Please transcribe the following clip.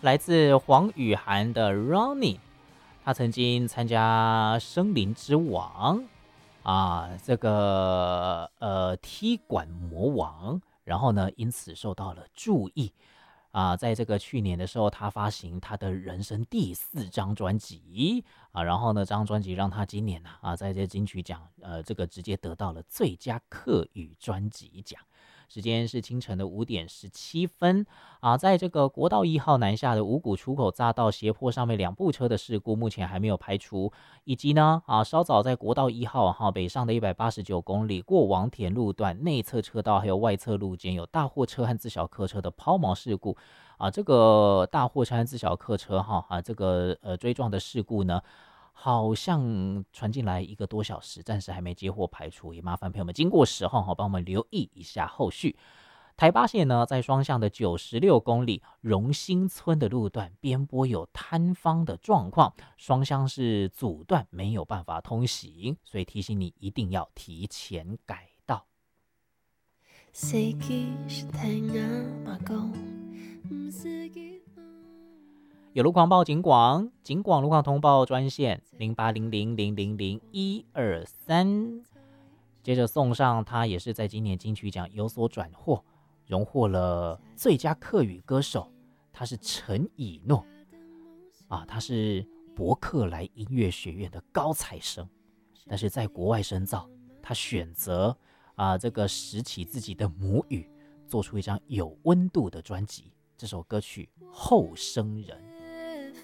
来自黄雨涵的 Running， 他曾经参加森林之王这个踢馆魔王，然后呢因此受到了注意在这个去年的时候，他发行他的人生第4张专辑然后呢，这张专辑让他今年在这金曲奖这个直接得到了最佳客语专辑奖。时间是清晨的5点17分在这个国道1号南下的五股出口匝道斜坡上面2部车的事故，目前还没有排除，以及呢稍早在国道1号北上的189公里过王田路段内侧车道还有外侧路间有大货车和自小客车的抛锚事故这个大货车和自小客车这个追撞的事故呢，好像传进来1个多小时，暂时还没接获排除，也麻烦朋友们经过时候帮我们留意一下后续。台八线呢，在双向的96公里荣兴村的路段边坡有坍方的状况，双向是阻断，没有办法通行，所以提醒你一定要提前改道。有路况报警广路况通报专线0800000123。接着送上他也是在今年金曲奖有所转获，荣获了最佳客语歌手，他是陈以诺他是伯克莱音乐学院的高材生，但是在国外深造，他选择这个拾起自己的母语，做出一张有温度的专辑。这首歌曲《后生人》。